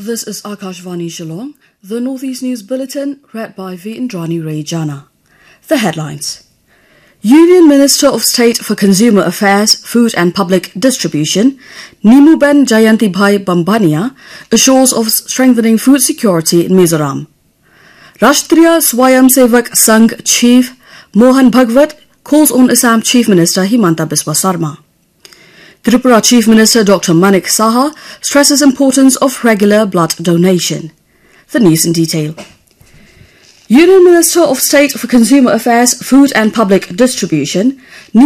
This is Akashvani Shillong, the Northeast News Bulletin, read by V. Indrani Ray Jana. The headlines. Union Minister of State for Consumer Affairs, Food and Public Distribution, Nimuben Jayantibhai Bambania, assures of strengthening food security in Mizoram. Rashtriya Swayamsevak Sangh Chief Mohan Bhagwat calls on Assam Chief Minister Himanta Biswa Sarma. Tripura Chief Minister Dr. Manik Saha stresses importance of regular blood donation. The news in detail. Union Minister of State for Consumer Affairs, Food and Public Distribution,